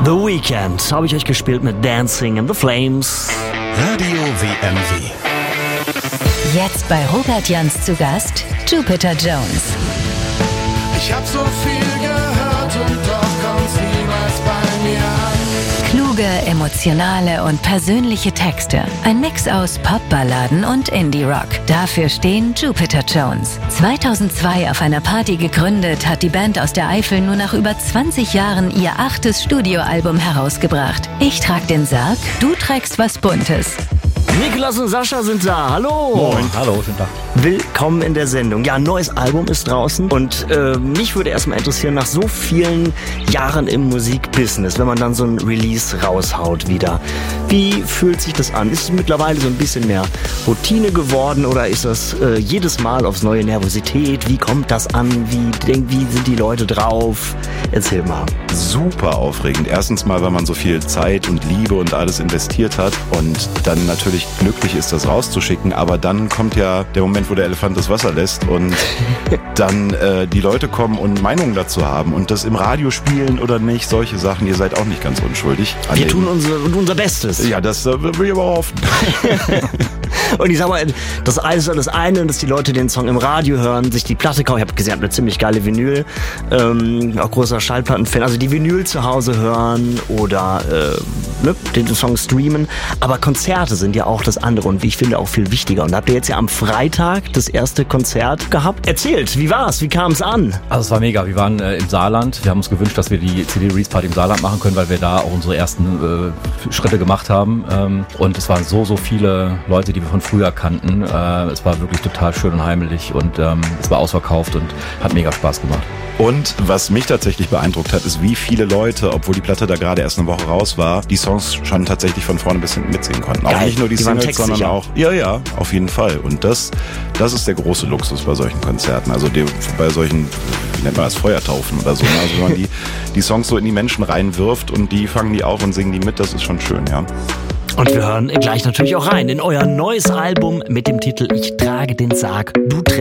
The Weeknd habe ich euch gespielt mit Dancing in the Flames. Radio WMW. Jetzt bei Robert Jans zu Gast, Jupiter Jones. Ich hab so viel gehört und doch kommt's niemals bei mir an. Kluge, emotionale und persönliche Texte. Ein Mix aus Popballaden und Indie-Rock. Dafür stehen Jupiter Jones. 2002 auf einer Party gegründet, hat die Band aus der Eifel nur nach über 20 Jahren ihr 8. Studioalbum herausgebracht. Ich trag den Sarg, du trägst was Buntes. Niklas und Sascha sind da. Hallo. Moin. Hallo, schönen Tag. Willkommen in der Sendung. Ja, ein neues Album ist draußen und mich würde erstmal interessieren, nach so vielen Jahren im Musikbusiness, wenn man dann so ein Release raushaut wieder, wie fühlt sich das an? Ist es mittlerweile so ein bisschen mehr Routine geworden oder ist das jedes Mal aufs neue Nervosität? Wie kommt das an? Wie sind die Leute drauf? Erzähl mal. Super aufregend. Erstens mal, weil man so viel Zeit und Liebe und alles investiert hat und dann natürlich glücklich ist, das rauszuschicken, aber dann kommt ja der Moment, wo der Elefant das Wasser lässt und dann die Leute kommen und Meinungen dazu haben und das im Radio spielen oder nicht, solche Sachen, ihr seid auch nicht ganz unschuldig. Wir tun unser Bestes. Ja, das will ich aber hoffen. Und ich sag mal, das alles ist das eine, dass die Leute den Song im Radio hören, sich die Platte kaufen. Ich habe gesehen, eine ziemlich geile Vinyl, auch großer Schallplattenfan, also die Vinyl zu Hause hören oder den Song streamen. Aber Konzerte sind ja auch das andere und wie ich finde auch viel wichtiger. Und da habt ihr jetzt ja am Freitag das erste Konzert gehabt. Erzählt, wie war's? Wie kam's an? Also es war mega. Wir waren im Saarland. Wir haben uns gewünscht, dass wir die CD-Release-Party im Saarland machen können, weil wir da auch unsere ersten Schritte gemacht haben. Und es waren so viele Leute, die wir von früher kannten. Es war wirklich total schön und heimelig und es war ausverkauft und hat mega Spaß gemacht. Und was mich tatsächlich beeindruckt hat, ist, wie viele Leute, obwohl die Platte da gerade erst eine Woche raus war, die Songs schon tatsächlich von vorne bis hinten mitsingen konnten. Auch nicht nur die Singles, sondern auch... Ja, auf jeden Fall. Und das ist der große Luxus bei solchen Konzerten. Also bei solchen, wie nennt man das, Feuertaufen oder so. Also wenn man die Songs so in die Menschen reinwirft und die fangen die auf und singen die mit, das ist schon schön, ja. Und wir hören gleich natürlich auch rein in euer neues Album mit dem Titel Ich trage den Sarg, du trägst